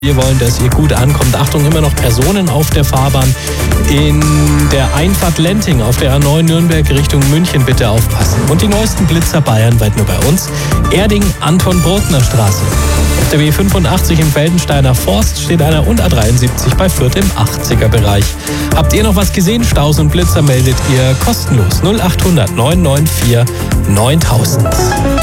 Wir wollen, dass ihr gut ankommt. Achtung, immer noch Personen auf der Fahrbahn. In der Einfahrt Lenting auf der A9 Nürnberg Richtung München bitte aufpassen. Und die neuesten Blitzer bayernweit nur bei uns. Erding, Anton-Bruckner-Straße. Auf der B85 im Feldensteiner Forst steht einer und A73 bei Fürth im 80er-Bereich. Habt ihr noch was gesehen? Staus und Blitzer meldet ihr kostenlos 0800 994 9000.